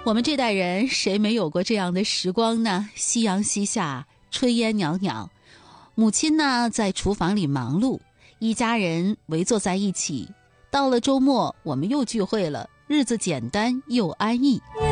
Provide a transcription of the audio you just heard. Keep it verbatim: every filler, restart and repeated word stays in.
我们这代人谁没有过这样的时光呢？夕阳西下，炊烟袅袅，母亲呢在厨房里忙碌，一家人围坐在一起。到了周末，我们又聚会了，日子简单又安逸。